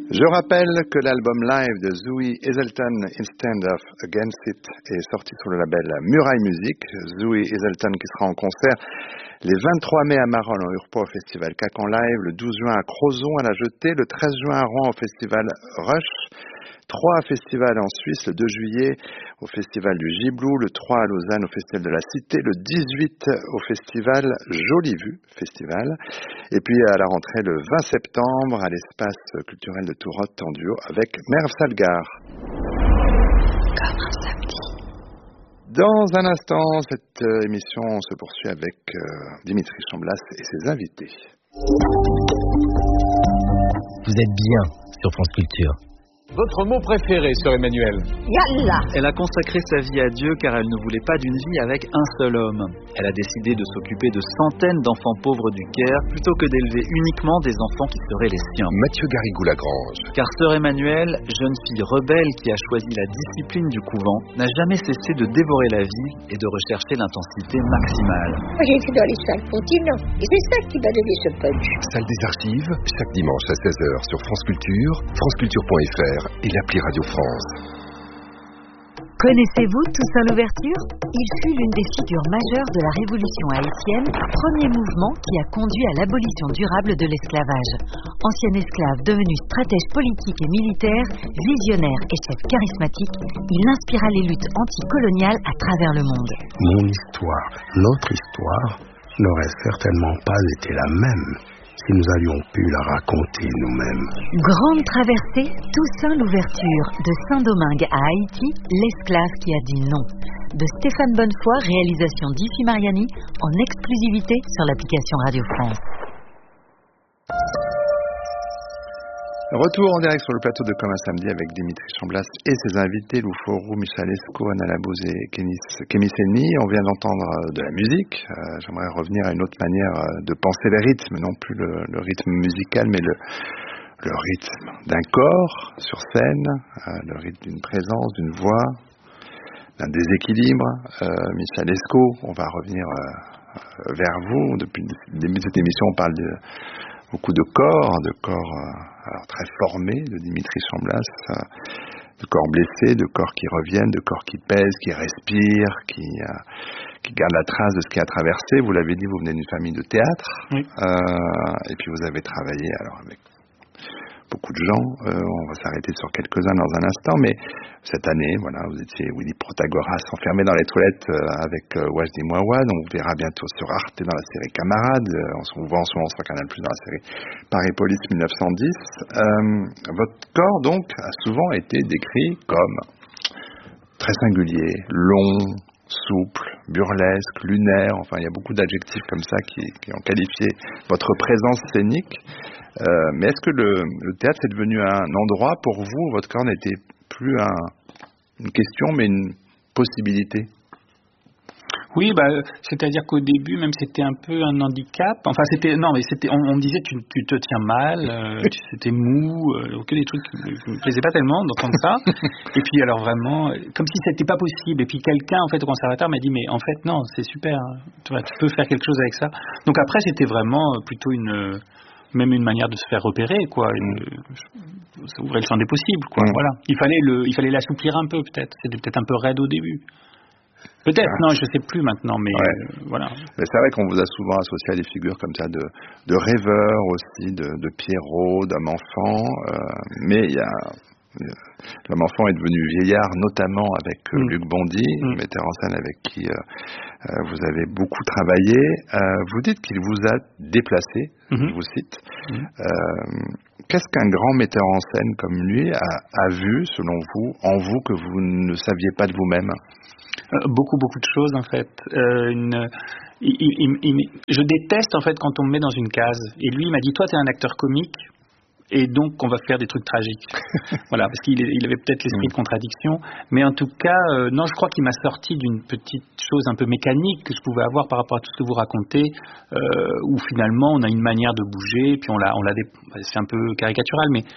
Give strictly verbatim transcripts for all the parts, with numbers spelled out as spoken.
Je rappelle que l'album live de Zooey Hazelton, Instead of Against It, est sorti sur le label Muraille Music. Zooey Hazelton qui sera en concert les vingt-trois mai à Marolles en Urpo au festival C A C en live, le douze juin à Crozon à la Jetée, le treize juin à Rouen au festival Rush, trois festivals en Suisse, le deux juillet au festival du Giblou, le trois à Lausanne au festival de la Cité, le dix-huit au festival Jolie Vue Festival, et puis à la rentrée le vingt septembre à l'espace culturel de Tourotte en duo avec Merv Salgar. Comme un samedi. Dans un instant, cette émission se poursuit avec euh, Dimitri Chamblas et ses invités. Vous êtes bien sur France Culture. Votre mot préféré, sœur Emmanuel? Yallah. Elle a consacré sa vie à Dieu car elle ne voulait pas d'une vie avec un seul homme. Elle a décidé de s'occuper de centaines d'enfants pauvres du Caire plutôt que d'élever uniquement des enfants qui seraient les siens. Mathieu Garrigou-Lagrange. Car sœur Emmanuel, jeune fille rebelle qui a choisi la discipline du couvent, n'a jamais cessé de dévorer la vie et de rechercher l'intensité maximale. Moi j'ai été dans les cinq continents et c'est ça qui m'a donné ce punch. Salle des archives, chaque dimanche à seize heures sur France Culture, franceculture point f r et l'appli Radio France. Connaissez-vous Toussaint Louverture? Il fut l'une des figures majeures de la révolution haïtienne, premier mouvement qui a conduit à l'abolition durable de l'esclavage. Ancien esclave devenu stratège politique et militaire, visionnaire et chef charismatique, il inspira les luttes anticoloniales à travers le monde. Mon histoire, notre histoire, n'aurait certainement pas été la même si nous avions pu la raconter nous-mêmes. Grande traversée, Toussaint Louverture, de Saint-Domingue à Haïti, l'esclave qui a dit non. De Stéphane Bonnefoy, réalisation d'Ifi Mariani, en exclusivité sur l'application Radio France. Retour en direct sur le plateau de Comme un samedi avec Dimitri Chamblas et ses invités, Louforou, Michalesco, Anna Labouze et Kémy Séni. On vient d'entendre de la musique. Euh, j'aimerais revenir à une autre manière de penser les rythmes, non plus le, le rythme musical, mais le, le rythme d'un corps sur scène, euh, le rythme d'une présence, d'une voix, d'un déséquilibre. Euh, Michalesco, on va revenir euh, vers vous. Depuis le début de cette émission, on parle de beaucoup de corps, de corps euh, alors très formés, de Dimitri Chamblas, euh, de corps blessés, de corps qui reviennent, de corps qui pèsent, qui respirent, qui, euh, qui gardent la trace de ce qui a traversé. Vous l'avez dit, vous venez d'une famille de théâtre, oui. euh, et puis vous avez travaillé alors avec beaucoup de gens. Euh, on va s'arrêter sur quelques-uns dans un instant, mais cette année, voilà, vous étiez Willy Protagoras enfermé dans les toilettes euh, avec euh, Wajdi Mouawad. On vous verra bientôt sur Arte dans la série Camarades. Euh, on se voit en ce moment sur Canal plus dans la série Paris Police mille neuf cent dix. Euh, votre corps, donc, a souvent été décrit comme très singulier, long, souple, burlesque, lunaire. Enfin, il y a beaucoup d'adjectifs comme ça qui, qui ont qualifié votre présence scénique. Euh, mais est-ce que le, le théâtre est devenu un endroit pour vous, votre corps n'était plus un, une question mais une possibilité? Oui, bah, c'est-à-dire qu'au début, même c'était un peu un handicap. Enfin, c'était non, mais c'était, on, on me disait tu, tu te tiens mal, euh, tu, c'était mou, euh, que des trucs qui me plaisaient pas tellement d'entendre ça. Et puis alors vraiment, comme si c'était pas possible. Et puis quelqu'un en fait au conservatoire m'a dit mais en fait non, c'est super, tu vois, tu peux faire quelque chose avec ça. Donc après, c'était vraiment plutôt une même une manière de se faire repérer, quoi. Une, ça ouvrait le champ des possibles, quoi. Mmh. Voilà. Il fallait le, il fallait l'assouplir un peu, peut-être. C'était peut-être un peu raide au début. Peut-être, ah. non, je sais plus maintenant, mais ouais. euh, voilà. Mais c'est vrai qu'on vous a souvent associé à des figures comme ça de, de rêveurs aussi, de, de Pierrot, d'homme-enfant. Euh, mais il y a l'homme-enfant est devenu vieillard, notamment avec euh, mmh. Luc Bondy, mmh. metteur en scène avec qui euh, euh, vous avez beaucoup travaillé. Euh, vous dites qu'il vous a déplacé, mmh. je vous cite. Mmh. Euh, qu'est-ce qu'un grand metteur en scène comme lui a, a vu, selon vous, en vous que vous ne saviez pas de vous-même? euh, Beaucoup, beaucoup de choses, en fait. Euh, une, il, il, il, je déteste, en fait, quand on me met dans une case. Et lui, il m'a dit, toi, t'es un acteur comique. Et donc, on va faire des trucs tragiques. Voilà, parce qu'il il avait peut-être l'esprit de contradiction. Mais en tout cas, euh, non, je crois qu'il m'a sorti d'une petite chose un peu mécanique que je pouvais avoir par rapport à tout ce que vous racontez, euh, où finalement, on a une manière de bouger, puis on l'a, on l'a, dé... c'est un peu caricatural, mais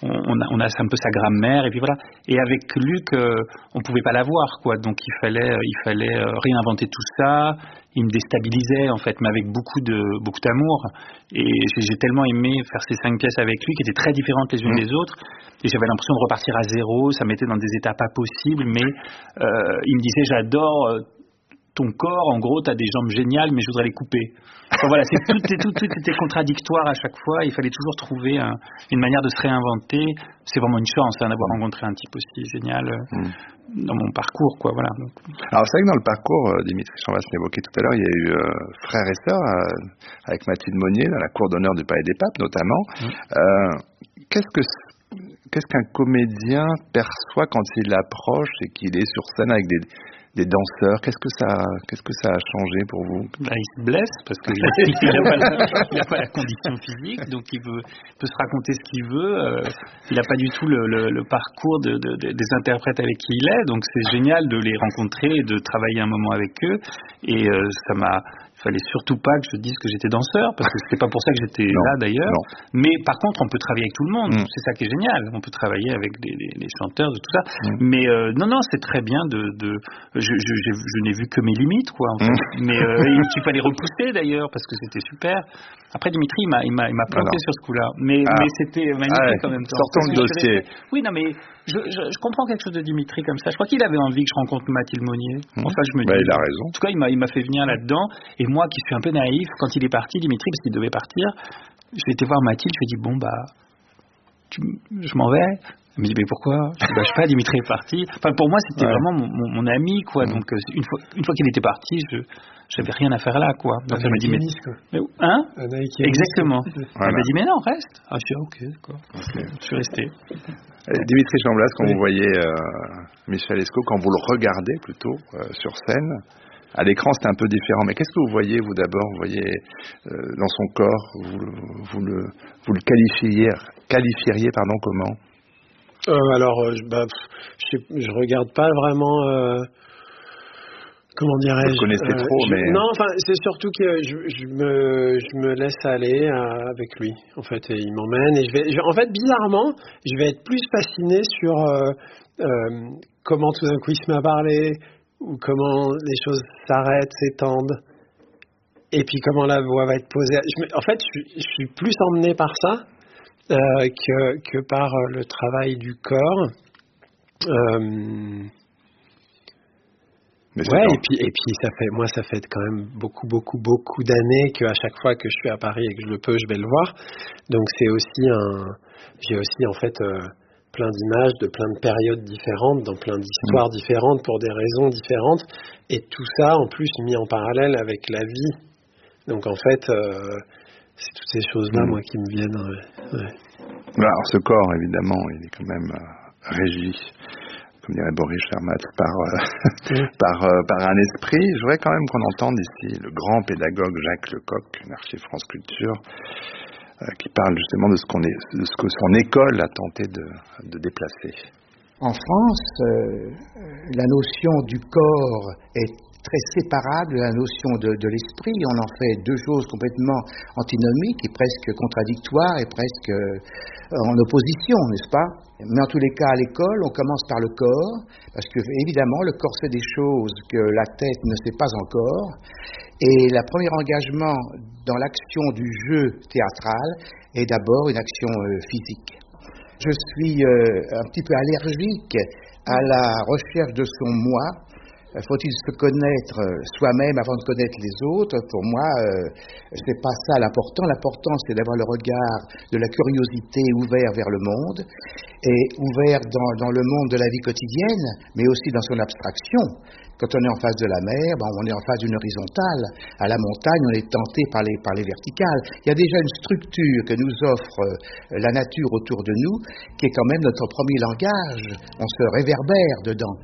on a, on a un peu sa grammaire, et puis voilà. Et avec Luc, euh, on pouvait pas l'avoir, quoi. Donc il fallait, il fallait euh, réinventer tout ça. Il me déstabilisait, en fait, mais avec beaucoup de, beaucoup d'amour. Et j'ai, j'ai tellement aimé faire ces cinq pièces avec lui, qui étaient très différentes les unes des autres. Et j'avais l'impression de repartir à zéro. Ça mettait dans des états pas possibles, mais euh, il me disait, j'adore euh, ton corps, en gros, t'as des jambes géniales, mais je voudrais les couper. Enfin, voilà, c'est, tout, tout, tout était contradictoire à chaque fois. Il fallait toujours trouver un, une manière de se réinventer. C'est vraiment une chance hein, d'avoir rencontré un type aussi génial euh, mm. dans mon parcours, quoi. Voilà. Donc. Alors c'est vrai que dans le parcours, euh, Dimitri Chamblas l'évoquait tout à l'heure, il y a eu euh, frères et sœurs euh, avec Mathilde Monnier dans la cour d'honneur du Palais des Papes, notamment. Mm. Euh, qu'est-ce que qu'est-ce qu'un comédien perçoit quand il approche et qu'il est sur scène avec des des danseurs, qu'est-ce que ça, qu'est-ce que ça a changé pour vous? Bah, il se blesse parce qu'il n'a pas, pas la condition physique, donc il veut, peut se raconter ce qu'il veut. Euh, il n'a pas du tout le, le, le parcours de, de, de, des interprètes avec qui il est, donc c'est génial de les rencontrer et de travailler un moment avec eux. Et euh, ça m'a, il fallait surtout pas que je dise que j'étais danseur, parce que c'était pas pour ça que j'étais non, là d'ailleurs. Non. Mais par contre, on peut travailler avec tout le monde. Mm. C'est ça qui est génial. On peut travailler avec les, les, les chanteurs, de tout ça. Mm. Mais euh, non, non, c'est très bien de. de je, je, je, je n'ai vu que mes limites, quoi. En fait. Mm. Mais euh, il fallait repousser d'ailleurs, parce que c'était super. Après, Dimitri, il m'a, il m'a, il m'a planté sur ce coup-là. Mais, ah. mais c'était magnifique ah, en même temps. Sortons le dossier. Oui, non, mais je, je, je comprends quelque chose de Dimitri comme ça. Je crois qu'il avait envie que je rencontre Mathilde Monnier. Mm. Enfin, je me dis. Bah, il a raison. En tout cas, il m'a, il m'a fait venir là-dedans. Et moi, qui suis un peu naïf, quand il est parti, Dimitri, parce qu'il devait partir, j'ai été voir Mathilde. Je lui ai dit bon bah, tu, je m'en vais. Elle me dit mais pourquoi? Je dis bah, je sais pas, Dimitri est parti. Enfin, pour moi, c'était ouais. vraiment mon, mon, mon ami, quoi. Mm. Donc une fois, une fois qu'il était parti, je j'avais rien à faire là, quoi. Donc elle m'a dit mais, mais hein? Exactement. Voilà. Elle m'a dit mais non, reste. Ah, je suis ok, quoi. Okay. Je suis resté. Et Dimitri Chamblas, quand oui. vous voyez euh, Michel Lescaut, quand vous le regardez plutôt euh, sur scène, à l'écran c'est un peu différent, mais qu'est-ce que vous voyez vous d'abord? Vous voyez euh, dans son corps, vous, vous le vous le qualifieriez, qualifieriez pardon comment? Euh, alors, euh, bah, je, je regarde pas vraiment. Euh, comment dirais-je? Vous connaissez euh, trop, je, mais non, enfin, c'est surtout que je, je me je me laisse aller euh, avec lui. En fait, et il m'emmène et je vais. Je, en fait, bizarrement, je vais être plus fasciné sur euh, euh, comment tout d'un coup il se met à parler, ou comment les choses s'arrêtent, s'étendent, et puis comment la voix va être posée. Je, en fait, je, je suis plus emmené par ça. Euh, que, que par euh, le travail du corps. Euh, ouais, et puis, et puis ça fait, moi, ça fait quand même beaucoup, beaucoup, beaucoup d'années qu'à chaque fois que je suis à Paris et que je le peux, je vais le voir. Donc c'est aussi un, j'ai aussi en fait euh, plein d'images de plein de périodes différentes, dans plein d'histoires mmh. différentes, pour des raisons différentes. Et tout ça, en plus, mis en parallèle avec la vie. Donc en fait... Euh, c'est toutes ces choses-là, mmh. moi, qui me viennent. Ouais. Ouais. Alors, ce corps, évidemment, il est quand même euh, régi, comme dirait Boris Chermat, par, euh, mmh. par, euh, par un esprit. Je voudrais quand même qu'on entende ici le grand pédagogue Jacques Lecoq, une archive France Culture, euh, qui parle justement de ce, qu'on est, de ce que son école a tenté de, de déplacer. En France, euh, la notion du corps est très séparable de la notion de, de l'esprit. On en fait deux choses complètement antinomiques et presque contradictoires et presque euh, en opposition, n'est-ce pas? Mais en tous les cas, à l'école, on commence par le corps, parce que évidemment, le corps sait des choses que la tête ne sait pas encore. Et le premier engagement dans l'action du jeu théâtral est d'abord une action euh, physique. Je suis euh, un petit peu allergique à la recherche de son moi. Faut-il se connaître soi-même avant de connaître les autres? Pour moi, euh, c'est pas ça l'important. L'important, c'est d'avoir le regard de la curiosité ouvert vers le monde et ouvert dans, dans le monde de la vie quotidienne, mais aussi dans son abstraction. Quand on est en face de la mer, ben, on est en face d'une horizontale. À la montagne, on est tenté par les, par les verticales. Il y a déjà une structure que nous offre euh, la nature autour de nous, qui est quand même notre premier langage. On se réverbère dedans.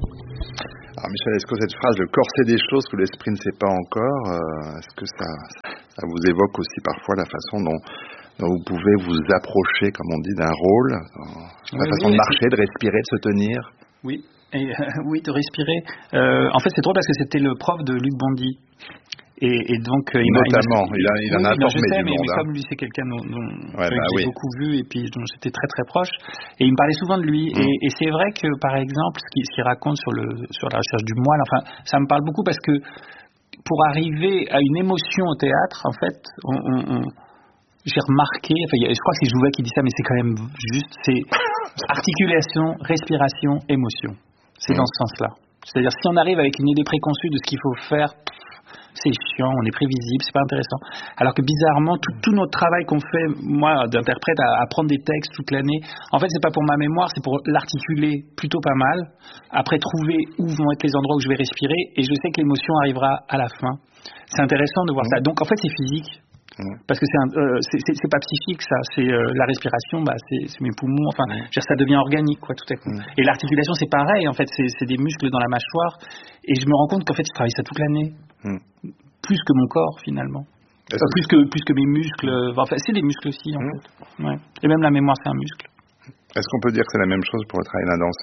Alors Michel Lescaut, cette phrase, le corps sait des choses que l'esprit ne sait pas encore, euh, est-ce que ça, ça vous évoque aussi parfois la façon dont, dont vous pouvez vous approcher, comme on dit, d'un rôle, la oui, façon oui, de marcher, de respirer, de se tenir? Oui. Et, euh, oui, de respirer. Euh, en fait, c'est drôle parce que c'était le prof de Luc Bondy. Et, et donc, euh, il notamment, m'a, il, a, il en oui, a informé je sais, du mais, monde. mais Hein. comme lui, c'est quelqu'un dont, dont ouais, que bah, j'ai oui. beaucoup vu et puis dont j'étais très très proche, et il me parlait souvent de lui. Mm. Et, et c'est vrai que, par exemple, ce qu'il, ce qu'il raconte sur le sur la recherche du moine, enfin, ça me parle beaucoup parce que pour arriver à une émotion au théâtre, en fait, on, on, on, j'ai remarqué, enfin, je crois que c'est Jouvet qui dit ça, mais c'est quand même juste, c'est articulation, respiration, émotion. C'est mm. dans ce sens-là. C'est-à-dire, si on arrive avec une idée préconçue de ce qu'il faut faire, c'est chiant, on est prévisible, c'est pas intéressant. Alors que bizarrement, tout, tout notre travail qu'on fait, moi, d'interprète, à apprendre des textes toute l'année, en fait, c'est pas pour ma mémoire, c'est pour l'articuler plutôt pas mal. Après, trouver où vont être les endroits où je vais respirer, et je sais que l'émotion arrivera à la fin. C'est intéressant de voir mmh. ça. Donc, en fait, c'est physique. Mmh. Parce que c'est, un, euh, c'est, c'est, c'est pas psychique, ça. C'est euh, la respiration, bah, c'est, c'est mes poumons. Enfin, mmh. je veux dire, ça devient organique, quoi, tout à coup. Mmh. Et l'articulation, c'est pareil. En fait, c'est, c'est des muscles dans la mâchoire. Et je me rends compte qu'en fait, je travaille ça toute l'année. Mmh. Plus que mon corps, finalement. Euh, plus que plus que mes muscles. Enfin, c'est les muscles aussi, en mmh. fait. Ouais. Et même la mémoire, c'est un muscle. Est-ce qu'on peut dire que c'est la même chose pour le travail d'un danseur ?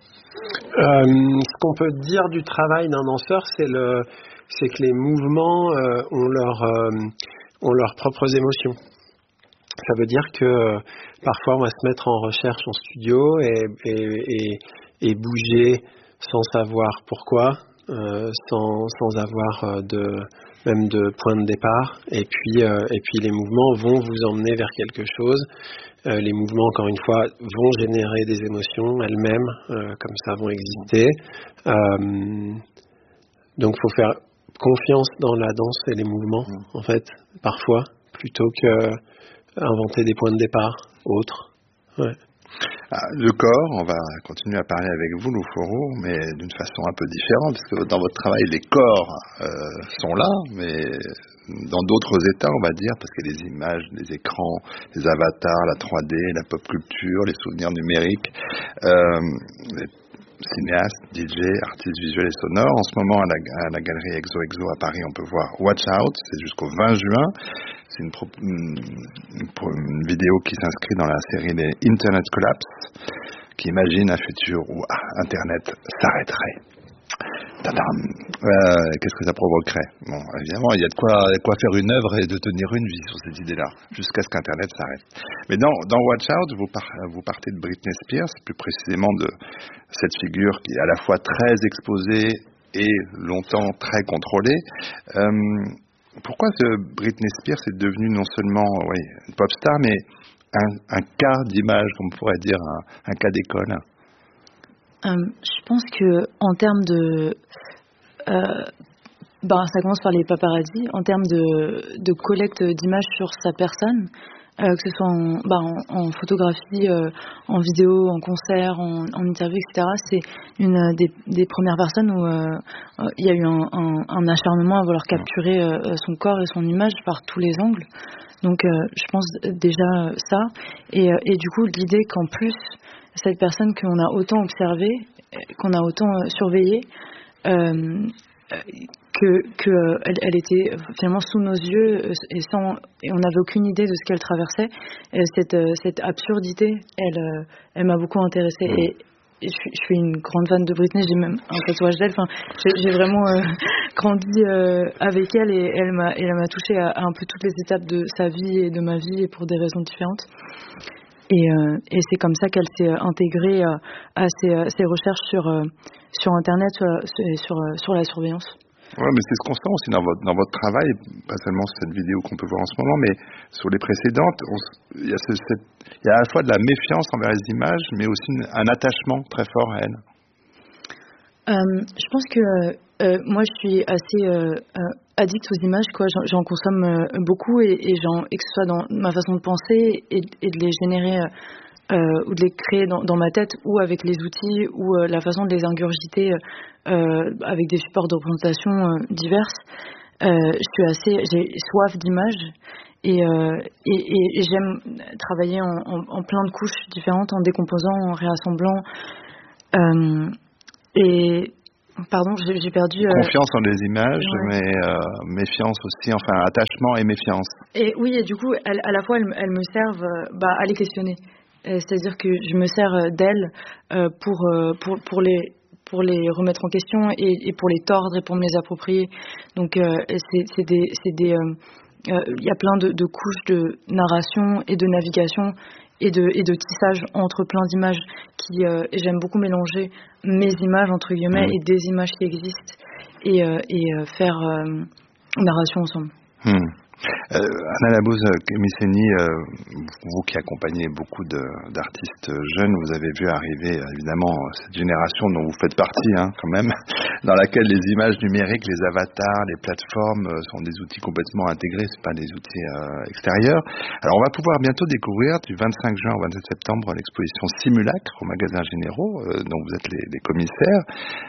euh, Ce qu'on peut dire du travail d'un danseur, c'est le, c'est que les mouvements euh, ont leur euh, ont leurs propres émotions. Ça veut dire que euh, parfois on va se mettre en recherche en studio et et, et, et bouger sans savoir pourquoi. Euh, sans, sans avoir de, même de point de départ, et puis, euh, et puis les mouvements vont vous emmener vers quelque chose. Euh, les mouvements, encore une fois, vont générer des émotions elles-mêmes, euh, comme ça vont exister. Euh, donc il faut faire confiance dans la danse et les mouvements, en fait, parfois, plutôt que inventer des points de départ autres. Ouais. Ah, le corps, on va continuer à parler avec vous, Louforo, mais d'une façon un peu différente, parce que dans votre travail, les corps euh, sont là, mais dans d'autres états, on va dire, parce qu'il y a les images, les écrans, les avatars, la trois D, la pop culture, les souvenirs numériques, euh, les cinéastes, D J, artistes visuels et sonores. En ce moment, à la, à la galerie Exo Exo à Paris, on peut voir Watch Out, c'est jusqu'au vingt juin. C'est une, pro- une, une vidéo qui s'inscrit dans la série des Internet Collapse, qui imagine un futur où ah, Internet s'arrêterait. Tadam. Euh, qu'est-ce que ça provoquerait ? Bon, évidemment, il y a de quoi, de quoi faire une œuvre et de tenir une vie sur cette idée-là, jusqu'à ce qu'Internet s'arrête. Mais dans, dans Watch Out, vous, par, vous partez de Britney Spears, plus précisément de cette figure qui est à la fois très exposée et longtemps très contrôlée. Euh, Pourquoi ce Britney Spears est devenue non seulement oui, une pop star, mais un, un cas d'image, comme on pourrait dire, un, un cas d'école ? euh, Je pense que en termes de, euh, ben ça commence par les paparazzis, en termes de, de collecte d'images sur sa personne, euh, que ce soit en, ben, en, en photographie, euh, en vidéo, en concert, en, en interview, et cetera. C'est une des, des premières personnes où euh, il y a eu un, un, un acharnement à vouloir capturer euh, son corps et son image par tous les angles. Donc euh, je pense déjà ça. Et, et du coup, l'idée qu'en plus, cette personne qu'on a autant observée, qu'on a autant surveillée, euh, que, que euh, elle, elle était finalement sous nos yeux et, sans, et on n'avait aucune idée de ce qu'elle traversait. Et cette, cette absurdité, elle, euh, elle m'a beaucoup intéressée. Et, et je, suis, je suis une grande fan de Britney, j'ai même un tatouage d'elle. Enfin, j'ai, j'ai vraiment euh, grandi euh, avec elle et elle m'a, elle m'a touchée à, à un peu toutes les étapes de sa vie et de ma vie et pour des raisons différentes. Et, euh, et c'est comme ça qu'elle s'est intégrée à, à ses, ses recherches sur, euh, sur Internet et sur, sur, sur la surveillance. Oui, mais c'est ce qu'on sent aussi dans votre, dans votre travail, pas seulement cette vidéo qu'on peut voir en ce moment, mais sur les précédentes, il y a, ce, cette, il y a à la fois de la méfiance envers les images, mais aussi une, un attachement très fort à elles. Euh, je pense que euh, moi, je suis assez euh, euh, addict aux images, quoi. J'en, j'en consomme euh, beaucoup, et, et, j'en, et que ce soit dans ma façon de penser et, et de les générer euh, ou de les créer dans, dans ma tête, ou avec les outils, ou euh, la façon de les ingurgiter euh, avec des supports de représentation euh, diverses. Euh, je suis assez, j'ai soif d'images. Et, euh, et, et, et j'aime travailler en, en, en plein de couches différentes, en décomposant, en réassemblant. Euh, et pardon, j'ai, j'ai perdu. Euh, Confiance en les images, ouais. mais euh, méfiance aussi, enfin attachement et méfiance. Et oui, et du coup, elles, à la fois, elles, elles me servent bah, à les questionner. C'est-à-dire que je me sers d'elles euh, pour, euh, pour, pour les pour les remettre en question et, et pour les tordre et pour me les approprier. Donc euh, c'est, c'est des, c'est des, il euh, euh, y a plein de, de couches de narration et de navigation et de, et de tissage entre plein d'images qui, euh, et j'aime beaucoup mélanger mes images entre guillemets mmh. et des images qui existent et, euh, et euh, faire euh, une narration ensemble. Mmh. Euh, Anna Labouze, Kémisséni, euh, vous qui accompagnez beaucoup de, d'artistes jeunes, vous avez vu arriver évidemment cette génération dont vous faites partie hein, quand même, dans laquelle les images numériques, les avatars, les plateformes euh, sont des outils complètement intégrés, c'est pas des outils euh, extérieurs. Alors on va pouvoir bientôt découvrir du vingt-cinq juin au vingt-sept septembre l'exposition Simulacre au Magasin Généraux, euh, dont vous êtes les, les commissaires.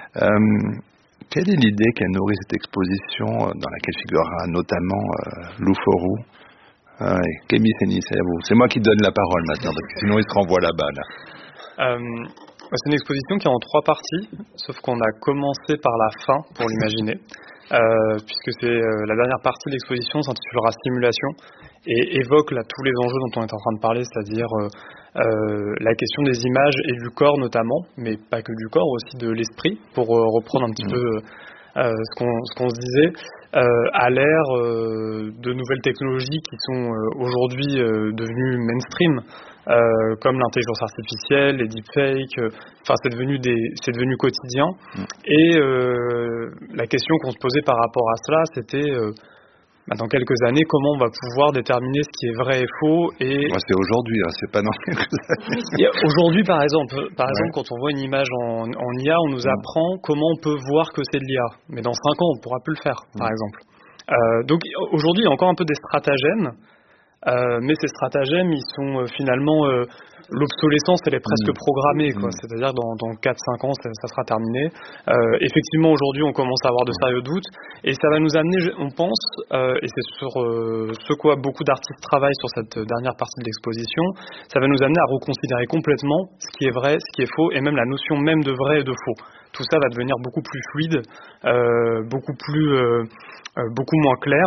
Euh, Quelle est l'idée qui a nourri cette exposition dans laquelle figurera notamment euh, Lou Forou euh, et Kémisséni, c'est à vous. C'est moi qui donne la parole maintenant, parce que sinon il se renvoie là-bas. Là. Euh, c'est une exposition qui est en trois parties, sauf qu'on a commencé par la fin pour l'imaginer, euh, puisque c'est euh, la dernière partie de l'exposition s'intitulera Simulation et évoque là tous les enjeux dont on est en train de parler, c'est-à-dire euh, Euh, la question des images et du corps notamment, mais pas que du corps, aussi de l'esprit, pour euh, reprendre un petit mmh. peu euh, ce, qu'on, ce qu'on se disait, euh, à l'ère euh, de nouvelles technologies qui sont euh, aujourd'hui euh, devenues mainstream, euh, comme l'intelligence artificielle, les deepfakes, enfin euh, c'est devenu des, c'est devenu quotidien. Mmh. Et euh, la question qu'on se posait par rapport à cela, c'était euh, dans quelques années, comment on va pouvoir déterminer ce qui est vrai et faux et... Ouais, c'est aujourd'hui, hein, c'est pas dans quelques années. Aujourd'hui, par exemple, par ouais. exemple, quand on voit une image en, en I A, on nous apprend comment on peut voir que c'est de l'I A. Mais dans cinq ans, on ne pourra plus le faire, par mmh. exemple. Euh, donc aujourd'hui, il y a encore un peu des stratagèmes, euh, mais ces stratagèmes, ils sont euh, finalement... Euh, l'obsolescence, elle est presque mmh. programmée, quoi. Mmh. C'est-à-dire dans, dans quatre cinq ans, ça, ça sera terminé. Euh, effectivement, aujourd'hui, on commence à avoir de sérieux doutes, et ça va nous amener, on pense, euh, et c'est sur euh, ce quoi beaucoup d'artistes travaillent sur cette dernière partie de l'exposition, ça va nous amener à reconsidérer complètement ce qui est vrai, ce qui est faux, et même la notion même de vrai et de faux. Tout ça va devenir beaucoup plus fluide, euh, beaucoup plus, euh, euh, beaucoup moins clair.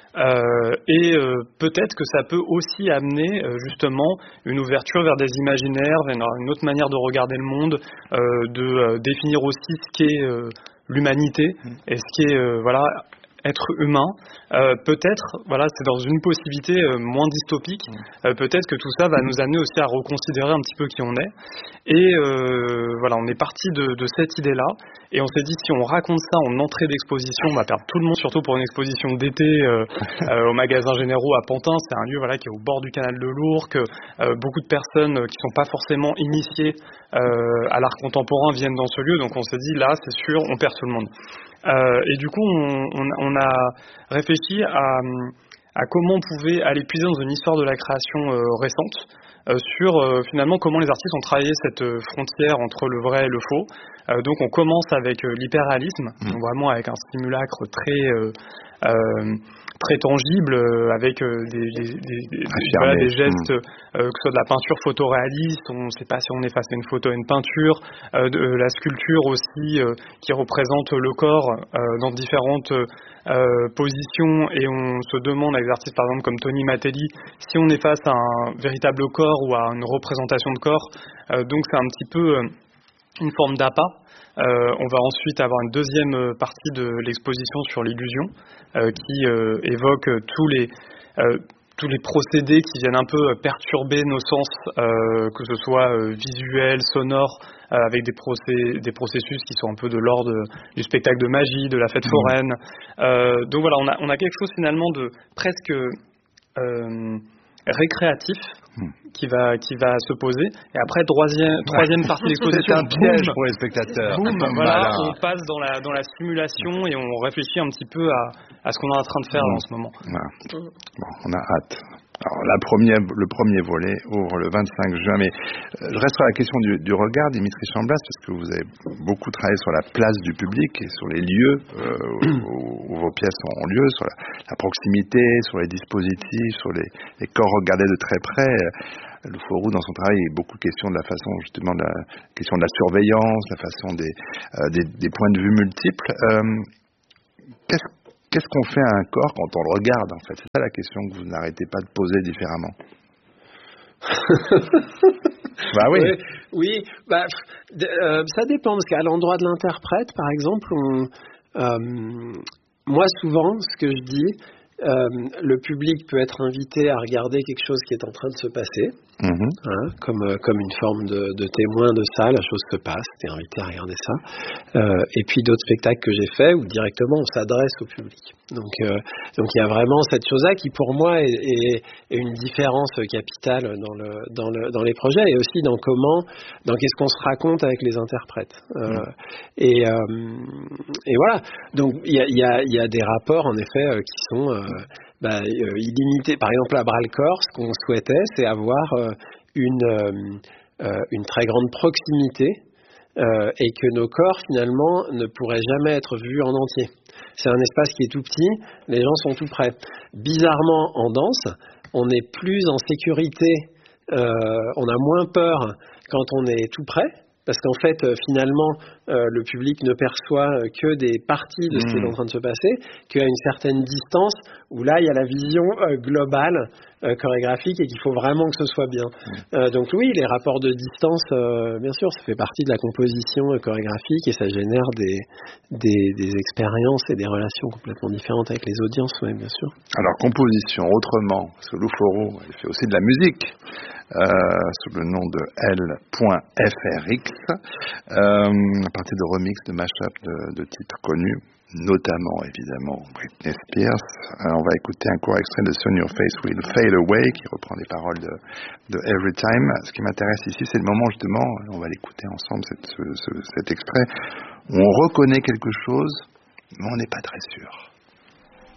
Euh, et euh, peut-être que ça peut aussi amener euh, justement une ouverture vers des imaginaires, vers une autre manière de regarder le monde, euh, de euh, définir aussi ce qu'est euh, l'humanité et ce qu'est euh, voilà être humain. Euh, peut-être, voilà, c'est dans une possibilité euh, moins dystopique. Euh, peut-être que tout ça va nous amener aussi à reconsidérer un petit peu qui on est. Et euh, voilà, on est parti de, de cette idée-là. Et on s'est dit, si on raconte ça en entrée d'exposition, on va perdre tout le monde, surtout pour une exposition d'été euh, euh, au Magasin Généraux à Pantin. C'est un lieu voilà, qui est au bord du canal de l'Ourcq. Euh, beaucoup de personnes qui ne sont pas forcément initiées euh, à l'art contemporain viennent dans ce lieu. Donc on s'est dit, là, c'est sûr, on perd tout le monde. Euh, et du coup, on, on, on a réfléchi à, à comment on pouvait aller puiser dans une histoire de la création euh, récente, euh, sur euh, finalement comment les artistes ont travaillé cette euh, frontière entre le vrai et le faux. Euh, donc on commence avec euh, l'hyperréalisme, mmh. donc vraiment avec un simulacre très euh, euh, très tangible, euh, avec euh, des, des, des, des, voilà, des gestes, mmh. euh, que ce soit de la peinture photoréaliste, on ne sait pas si on efface une photo à une peinture, euh, de euh, la sculpture aussi euh, qui représente le corps euh, dans différentes euh, positions, et on se demande avec des artistes par exemple comme Tony Matelli si on est face à un véritable corps ou à une représentation de corps. Euh, donc c'est un petit peu euh, une forme d'appât. Euh, on va ensuite avoir une deuxième partie de l'exposition sur l'illusion euh, qui euh, évoque tous les, euh, tous les procédés qui viennent un peu perturber nos sens, euh, que ce soit euh, visuel, sonore, euh, avec des, procé- des processus qui sont un peu de l'ordre du spectacle de magie, de la fête mmh. foraine. Euh, donc voilà, on a, on a quelque chose finalement de presque euh, récréatif qui va qui va se poser, et après troisième troisième partie de l'exposition, c'est un piège boum, pour les spectateurs. Boum, voilà, on passe dans la dans la simulation et on réfléchit un petit peu à à ce qu'on est en train de faire mmh. là, en ce moment. Voilà. Bon, on a hâte. Alors, la première, le premier volet ouvre le vingt-cinq juin, mais euh, je reste sur la question du, du regard, Dimitri Chamblas, parce que vous avez beaucoup travaillé sur la place du public et sur les lieux euh, où, où vos pièces ont lieu, sur la, la proximité, sur les dispositifs, sur les, les corps regardés de très près. Lou Forou, dans son travail, il y a beaucoup de questions de la façon, justement, de la question de la surveillance, la façon des, euh, des, des points de vue multiples. Euh, qu'est-ce Qu'est-ce qu'on fait à un corps quand on le regarde, en fait? C'est ça la question que vous n'arrêtez pas de poser différemment. Bah oui. Oui, oui bah, d- euh, ça dépend, parce qu'à l'endroit de l'interprète, par exemple, on, euh, moi souvent, ce que je dis, euh, le public peut être invité à regarder quelque chose qui est en train de se passer, Mmh. hein, comme, euh, comme une forme de, de témoin de ça, la chose se passe, t'es invité à regarder ça. Euh, et puis d'autres spectacles que j'ai faits où directement on s'adresse au public. Donc euh, donc il y a vraiment cette chose-là qui pour moi est, est, est une différence capitale dans le dans le dans les projets, et aussi dans comment dans qu'est-ce qu'on se raconte avec les interprètes. Euh, mmh. Et euh, et voilà. Donc il y a il y a il y a des rapports en effet euh, qui sont euh, Bah, euh, illimité. Par exemple, à Bras-le-Corps, ce qu'on souhaitait, c'est avoir euh, une, euh, euh, une très grande proximité euh, et que nos corps, finalement, ne pourraient jamais être vus en entier. C'est un espace qui est tout petit, les gens sont tout près. Bizarrement, en danse, on est plus en sécurité, euh, on a moins peur quand on est tout près. Parce qu'en fait, euh, finalement, euh, le public ne perçoit euh, que des parties de ce qui est en train de se passer, qu'à une certaine distance, où là, il y a la vision euh, globale, euh, chorégraphique, et qu'il faut vraiment que ce soit bien. Euh, donc oui, les rapports de distance, euh, bien sûr, ça fait partie de la composition euh, chorégraphique, et ça génère des, des, des expériences et des relations complètement différentes avec les audiences, oui, bien sûr. Alors, composition, autrement, parce que Lou Foreau, il fait aussi de la musique. Euh, sous le nom de L point F R X, euh, à partir de remix, de mash-up de, de titres connus, notamment évidemment Britney Spears. Euh, on va écouter un court extrait de Soon Your Face Will Fade Away, qui reprend les paroles de, de Every Time. Ce qui m'intéresse ici, c'est le moment justement, on va l'écouter ensemble, cette, ce, ce, cet extrait, où on reconnaît quelque chose, mais on n'est pas très sûr.